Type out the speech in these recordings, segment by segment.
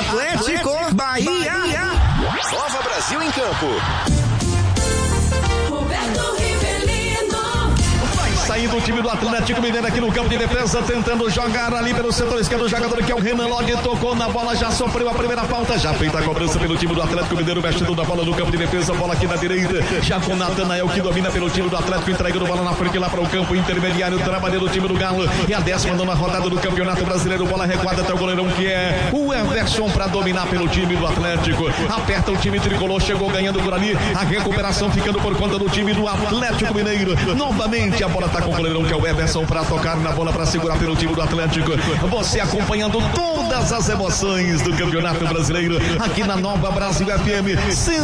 Atlético Bahia. Nova Brasil em campo. Saindo o time do Atlético Mineiro aqui no campo de defesa, tentando jogar ali pelo setor esquerdo, o jogador que é o Renan Lodge, tocou na bola, já sofreu a primeira falta, já feita a cobrança pelo time do Atlético Mineiro, mexendo na bola no campo de defesa, bola aqui na direita, já com Natanael que domina pelo time do Atlético, entregando bola na frente lá para o campo intermediário, trabalhando o time do Galo, e a 10ª rodada do Campeonato Brasileiro, bola recuada até o goleirão que é o Everson para dominar pelo time do Atlético, aperta o time tricolor, chegou ganhando por ali, a recuperação ficando por conta do time do Atlético Mineiro, novamente a bola com o goleirão que é o Everson para tocar na bola, para segurar pelo time do Atlético. Você acompanhando todas as emoções do Campeonato Brasileiro aqui na Nova Brasil FM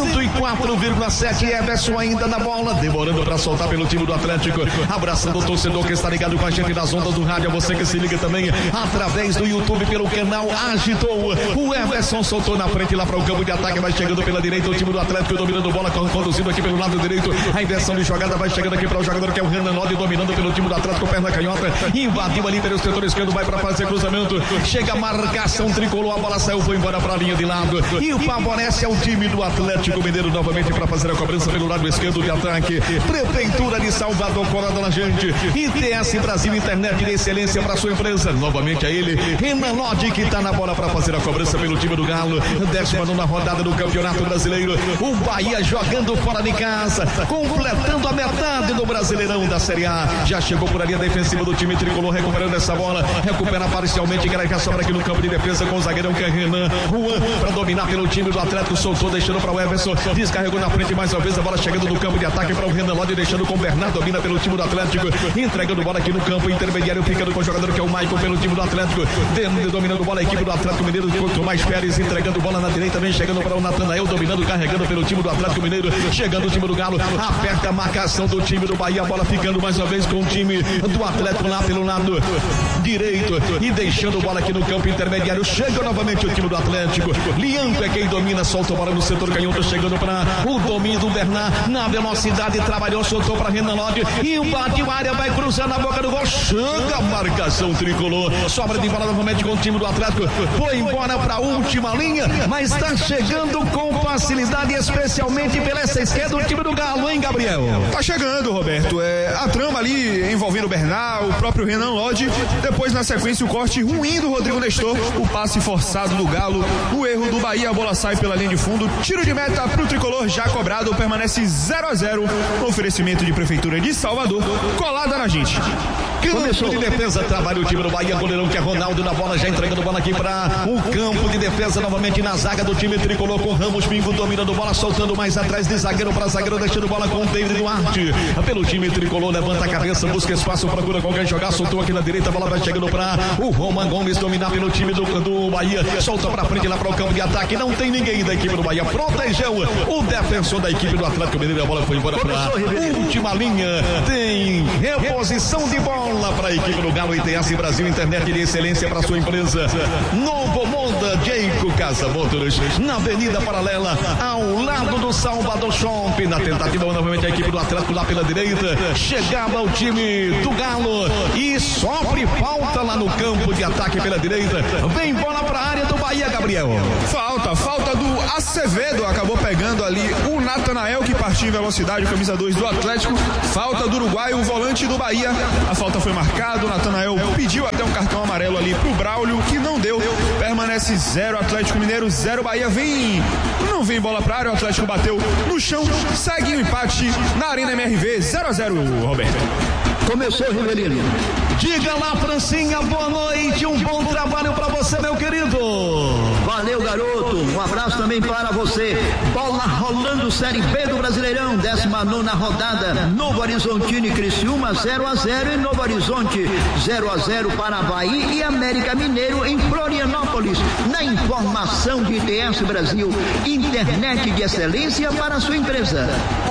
104,7. Everson ainda na bola, demorando para soltar pelo time do Atlético, abraçando o torcedor que está ligado com a gente nas ondas do rádio, você que se liga também através do YouTube pelo canal Agitou. O Everson soltou na frente lá para o campo de ataque, vai chegando pela direita o time do Atlético dominando bola, conduzindo aqui pelo lado direito, a inversão de jogada vai chegando aqui para o jogador que é o Renan Lodge, dominando pelo time do Atlético, perna canhota, invadiu ali pelo setor esquerdo, vai para fazer cruzamento, chega a marcação tricolor, a bola saiu, foi embora para a linha de lado e favorece ao time do Atlético Mineiro novamente para fazer a cobrança pelo lado esquerdo de ataque. Prefeitura de Salvador, colada na gente, ITS Brasil, internet de excelência para sua empresa, novamente a ele, Renan Lodge, que está na bola para fazer a cobrança pelo time do Galo, 19ª rodada do Campeonato Brasileiro, o Bahia jogando fora de casa, completando a metade do Brasileirão da Série A, já chegou por ali a defensiva do time tricolor, recuperando essa bola, recupera parcialmente, que sobra aqui no campo de defesa com o zagueirão que é Renan Juan, para dominar pelo time do Atlético, soltou, deixando para o Everson, descarregou na frente mais uma vez, a bola chegando no campo de ataque para o Renan Lodge, deixando com o Bernardo, domina pelo time do Atlético, entregando bola aqui no campo intermediário, ficando com o jogador que é o Maicon pelo time do Atlético, dominando bola a equipe do Atlético Mineiro, com o Mais Pérez, entregando bola na direita, vem chegando para o Natanael, dominando, carregando pelo time do Atlético Mineiro, chegando o time do Galo, aperta a marcação do time do Bahia, a bola ficando mais uma vez com o time do Atlético lá pelo lado direito e deixando bola aqui no campo intermediário, chega novamente o time do Atlético, Lianco é quem domina, solta a bola no setor canhoto, chegando para o domínio do Bernard, na velocidade, trabalhou, soltou para Renan Lodge, invadiu a área, vai cruzar na boca do gol, chega a marcação tricolor, sobra de bola novamente com o time do Atlético, foi embora para a última linha, mas está chegando com facilidade, especialmente pela essa esquerda, o time do Galo, hein, Gabriel? Tá chegando, Roberto, a trama ali envolvendo o Bernard, o próprio Renan Lodge, depois na sequência o corte ruim do Rodrigo Nestor, o passe forçado do Galo, o erro do Bahia, a bola sai pela linha de fundo, tiro de meta pro tricolor, já cobrado, permanece 0-0, oferecimento de Prefeitura de Salvador, colada na gente. Campo de defesa, trabalha o time do Bahia, goleirão que é Ronaldo na bola, já entregando bola aqui para o campo de defesa, novamente na zaga do time tricolor com Ramos Pingo, dominando bola, soltando mais atrás de zagueiro para zagueiro, deixando bola com o David Duarte, pelo time tricolor, levanta a cabeça, busca espaço, procura com quem jogar, soltou aqui na direita, a bola vai chegando para o Roman Gomes, dominar pelo time do Bahia, solta para frente lá para o campo de ataque, não tem ninguém da equipe do Bahia, protegeu o defensor da equipe do Atlético Mineiro, a bola foi embora para a última linha, tem reposição de bola para a equipe do Galo, ITS Brasil, internet de excelência para sua empresa, Novo Monda, Jeico Casa Motors, na Avenida Paralela, ao lado do Salvador Shopping, na tentativa novamente a equipe do Atlético lá pela direita, chegava o time do Galo e sofre falta lá no campo de ataque pela direita, vem bola para a área do Bahia, Gabriel. Falta do Acevedo, acabou pegando ali o Natanael que partiu em velocidade, camisa 2 do Atlético, falta do Uruguai, o volante do Bahia, a falta foi marcada, o Natanael pediu até um cartão amarelo ali pro Braulio, que não deu, permanece 0 Atlético Mineiro, 0 Bahia, não vem bola pra área, o Atlético bateu no chão, segue o empate na Arena MRV, 0-0, Roberto. Começou o Rivelino. Diga lá, Francinha, boa noite, um bom trabalho pra você, meu querido. Valeu, garoto, um abraço também para você. Bola rolando, Série B do Brasileirão, 19ª rodada, Novo Horizontino e Criciúma, 0-0 em Novo Horizonte, 0-0 para Bahia e América Mineiro em Florianópolis. Na informação de ITS Brasil, internet de excelência para a sua empresa.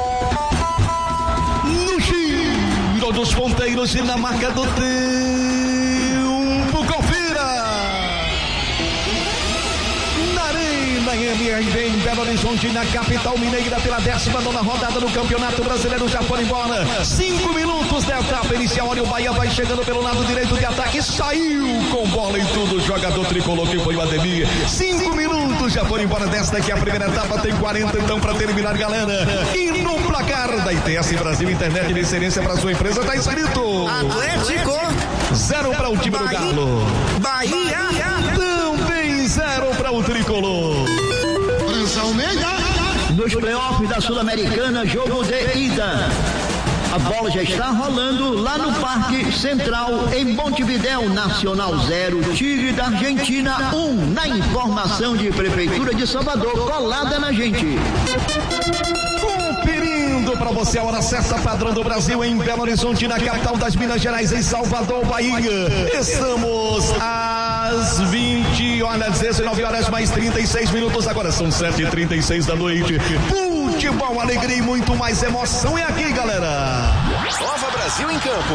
Dos ponteiros e na marca do tempo, confira na Arena MRV em Belo Horizonte, na capital mineira, pela 19ª rodada do Campeonato Brasileiro. Já foram embora 5 minutos da etapa inicial. Olha, o Bahia vai chegando pelo lado direito de ataque, saiu com bola e tudo, o jogador tricolor que foi o Ademir. 5 minutos já foram embora desta aqui, a primeira etapa tem 40 então para terminar, galera. E no placar da ITS Brasil Internet de Excelência para sua empresa está escrito Atlético 0 para o time do Galo. Bahia Também 0 para o tricolor. nos playoffs da Sul-Americana, jogo de ida. A bola já está rolando lá no Parque Central, em Montevidéu. Nacional 0, Tigre da Argentina 1. Na informação de Prefeitura de Salvador, colada na gente. Conferindo para você a hora certa, padrão do Brasil, em Belo Horizonte, na capital das Minas Gerais, em Salvador, Bahia. Estamos às 19 horas mais 36 minutos. Agora são 7h36 da noite. Futebol, alegria e muito mais emoção é aqui, galera. Nova Brasil em campo.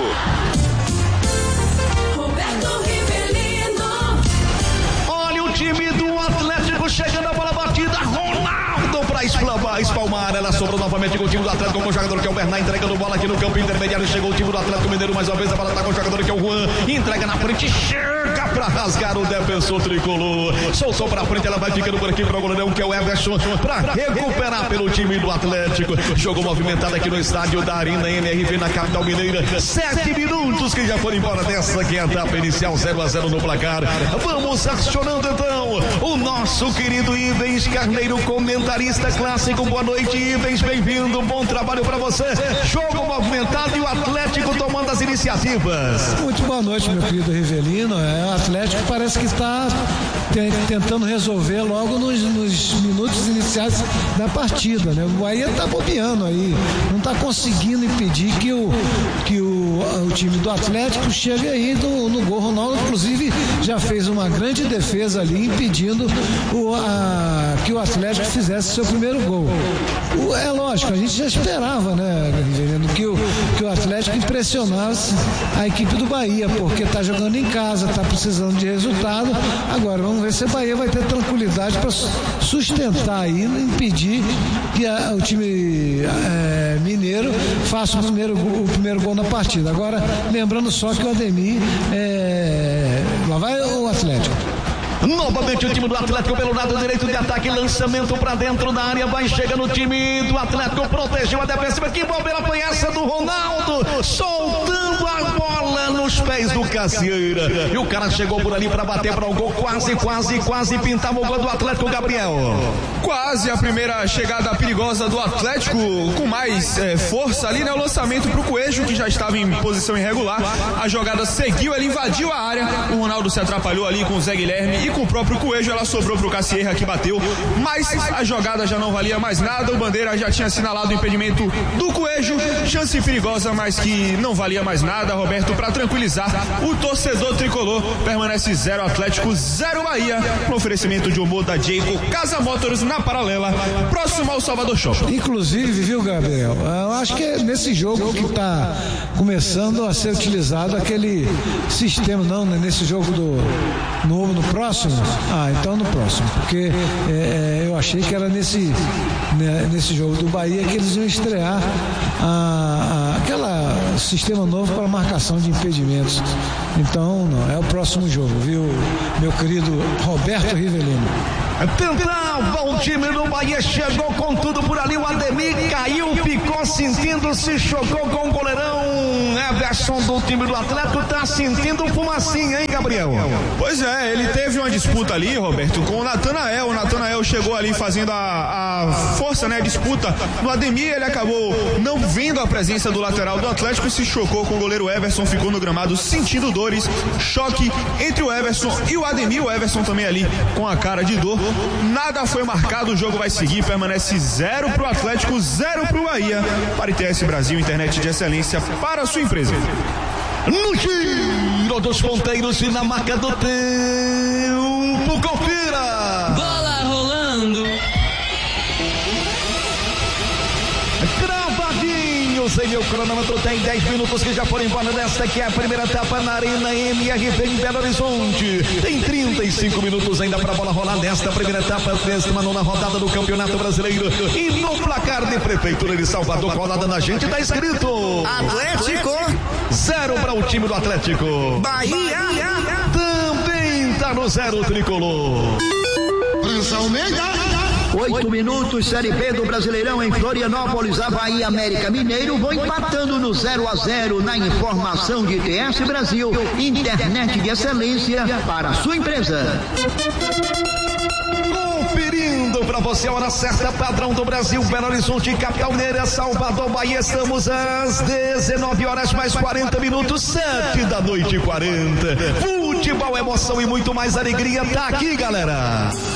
Roberto Rivelino. Olha o time do Atlético chegando, a bola batida, Ronaldo para espalmar, ela sobrou novamente com o time do Atlético, com o jogador que é o Bernard, entregando bola aqui no campo intermediário, chegou o time do Atlético Mineiro mais uma vez, a bola tá com o jogador que é o Juan, entrega na frente, chega para rasgar o defensor tricolor, soltou para frente, ela vai ficando por aqui para o goleirão que é o Everson, para recuperar pelo time do Atlético, jogo movimentado aqui no estádio da Arena MRV na capital mineira, 7 minutos que já foram embora dessa que é a etapa inicial, 0-0 no placar. Vamos acionando então o nosso querido Ivens Carneiro, comentarista clássico. Boa noite, Ivens, bem-vindo, bom trabalho para você. Jogo movimentado e o Atlético tomando as iniciativas. Muito boa noite, meu querido Rivelino. O Atlético parece que está tentando resolver logo nos minutos iniciais da partida, né? O Bahia está bobeando aí, não está conseguindo impedir que o time do Atlético chegue aí no gol. Ronaldo, inclusive, já fez uma grande defesa ali, impedindo que o Atlético fizesse seu primeiro gol. É lógico, a gente já esperava, né, que o Atlético impressionasse a equipe do Bahia, porque está jogando em casa, está precisando de resultado. Agora vamos ver se a Bahia vai ter tranquilidade para sustentar aí, impedir que o time mineiro faça o primeiro gol na partida. Agora, lembrando só que o Ademir lá vai o Atlético. Novamente o time do Atlético pelo lado direito de ataque, lançamento para dentro da área, vai chegando o time do Atlético, protegeu a defensiva, que bobeira foi essa do Ronaldo, soltando a bola nos pés do Cacieira, e o cara chegou por ali para bater para o gol, quase pintava o gol do Atlético, Gabriel. Quase a primeira chegada perigosa do Atlético, com mais força ali, né? O lançamento pro Coelho, que já estava em posição irregular, a jogada seguiu, ele invadiu a área, o Ronaldo se atrapalhou ali com o Zé Guilherme e com o próprio Coelho, ela sobrou pro Cacieira, que bateu, mas a jogada já não valia mais nada, o Bandeira já tinha assinalado o impedimento do Coelho, chance perigosa, mas que não valia mais nada, Roberto, para tranquilizar o torcedor tricolor, permanece 0 Atlético, 0 Bahia, no oferecimento de humor da Jayco Casa Motors, na Paralela, próximo ao Salvador Shopping. Inclusive, viu, Gabriel, eu acho que é nesse jogo que está começando a ser utilizado aquele sistema, não, nesse jogo no próximo? Então no próximo, porque eu achei que era nesse jogo do Bahia que eles iam estrear aquela sistema novo para marcação de impedimentos. Então não, é o próximo jogo, viu, meu querido Roberto Rivelino. Tentava o time do Bahia, chegou com tudo por ali, o Ademir caiu, ficou sentindo, se chocou com o goleirão Everson do time do Atlético, tá sentindo fumacinha, hein, Gabriel? Pois é, ele teve uma disputa ali, Roberto, com o Natanael chegou ali fazendo a força, né, a disputa no Ademir, ele acabou não vendo a presença do lateral do Atlético, se chocou com o goleiro Everson, ficou no gramado sentindo dores, choque entre o Everson e o Ademir, o Everson também ali com a cara de dor. Nada foi marcado, o jogo vai seguir, permanece 0 pro Atlético, 0 pro Bahia. Para ITS Brasil, internet de excelência para a sua empresa. No giro dos ponteiros e na marca do tempo, confira! Bola rolando. Cravadinhos em o cronômetro, tem 10 minutos que já foram embora desta que é a primeira etapa na Arena MRV em Belo Horizonte. Tem 35 minutos ainda para a bola rolar nesta primeira etapa, 19ª rodada do Campeonato Brasileiro. E no placar de Prefeitura de Salvador, colada na gente, tá escrito Atlético 0 para o time do Atlético. Bahia Também tá no 0 tricolor. 8 minutos, Série B do Brasileirão em Florianópolis, Avaí América Mineiro vão empatando no 0-0 na informação de TS Brasil, internet de excelência para a sua empresa. Conferindo para você a hora certa, padrão do Brasil, Belo Horizonte, capital mineira, Salvador, Bahia. Estamos às 19 horas mais 40 minutos, 7:40. Futebol, emoção e muito mais alegria tá aqui, galera.